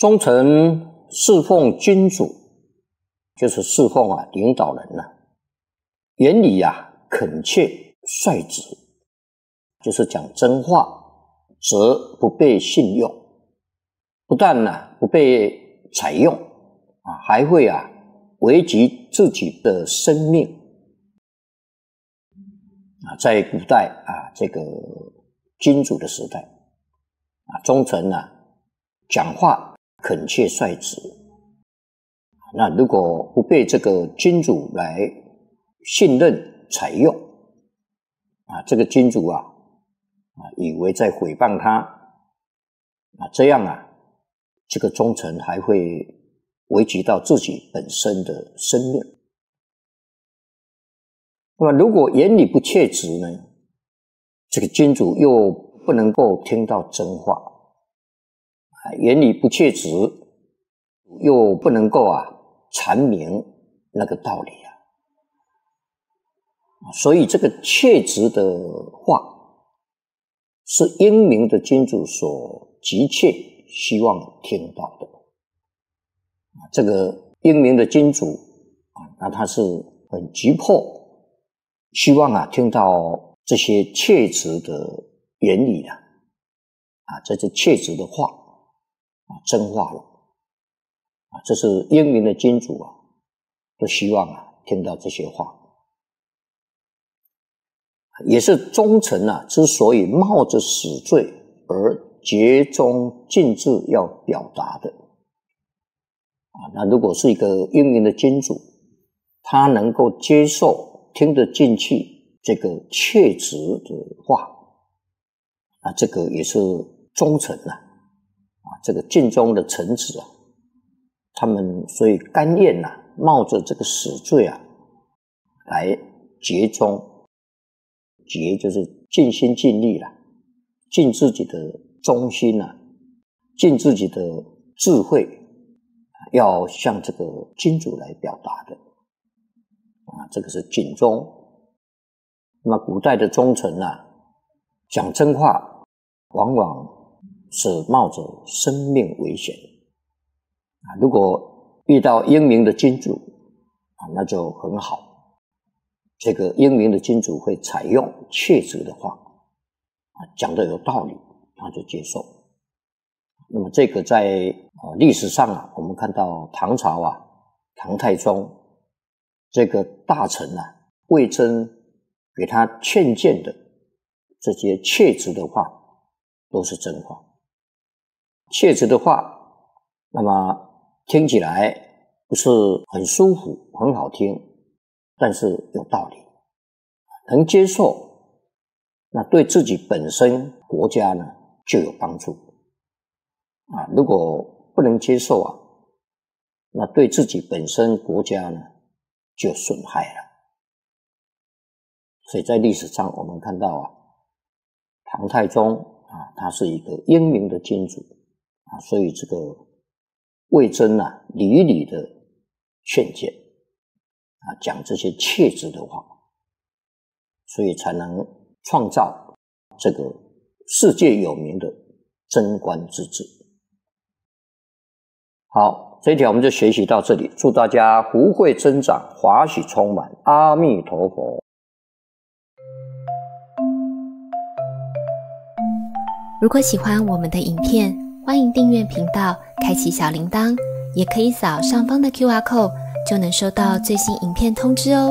忠臣侍奉君主，就是侍奉领导人言礼恳切率直，就是讲真话，则不被信用，不但不被采用还会危及自己的生命在古代这个君主的时代忠臣讲话恳切率直，那如果不被这个君主来信任采用这个君主以为在诽谤他这样这个忠臣还会危及到自己本身的生命。那么如果言礼不切直呢，这个君主又不能够听到真话，言礼不切直又不能够阐明那个道理所以这个切直的话是英明的君主所急切希望听到的。这个英明的君主那他是很急迫希望听到这些切直的言语这是切直的话真话了这是英明的君主都希望听到这些话。也是忠臣之所以冒着死罪而竭忠尽智要表达的那如果是一个英明的君主，他能够接受听得进去这个切直的话这个也是忠臣这个尽忠的臣子他们所以甘愿冒着这个死罪来竭忠。竭就是尽心尽力尽自己的忠心尽自己的智慧要向这个君主来表达的这个是尽忠。那么古代的忠臣讲真话往往是冒着生命危险如果遇到英明的君主那就很好，这个英明的君主会采用切直的话讲得有道理他就接受。那么这个在历史上我们看到唐朝唐太宗这个大臣魏征给他劝谏的这些切直的话都是真话。切直的话那么听起来不是很舒服很好听，但是有道理能接受，那对自己本身国家呢就有帮助如果不能接受那对自己本身国家呢就损害了。所以在历史上我们看到唐太宗他是一个英明的君主所以这个魏征屡屡的劝谏讲这些切直的话，所以才能创造这个世界有名的贞观之治。好，这一条我们就学习到这里，祝大家福慧增长，华喜充满，阿弥陀佛。 如果喜欢我们的影片，欢迎订阅频道，开启小铃铛，也可以扫上方的 QR code， 就能收到最新影片通知哦。